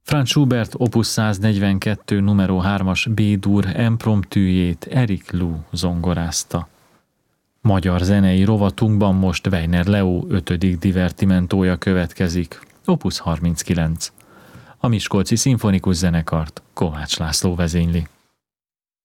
Franz Schubert opus 142 numero 3-as B-dur impromptűjét Erik Lou zongorázta. Magyar zenei rovatunkban most Weiner Leo 5. divertimentója következik, opus 39. A Miskolci Szimfonikus Zenekart Kovács László vezényli.